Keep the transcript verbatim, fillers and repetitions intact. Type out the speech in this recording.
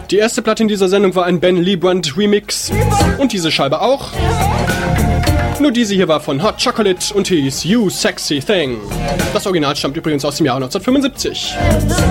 Die erste Platte in dieser Sendung war ein Ben Liebrandt Remix und diese Scheibe auch. Nur diese hier war von Hot Chocolate und hieß You Sexy Thing. Das Original stammt übrigens aus dem Jahr neunzehnhundertfünfundsiebzig.